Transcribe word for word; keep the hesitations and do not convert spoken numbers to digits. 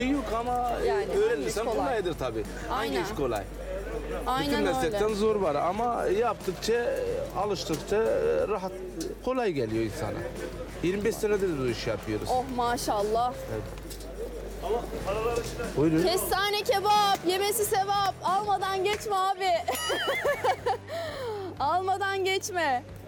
Yok ama Yani öğrenirsen hangi iş kolay? kolaydır tabii. Hangi Aynen. iş kolay? Bütün Aynen meslekten öyle. zor var ama yaptıkça, alıştıkça rahat, kolay geliyor insana. yirmi beş senedir bu işi yapıyoruz. Oh maşallah. Buyurun. Kestane kebap, yemesi sevap. Almadan geçme abi. Almadan geçme.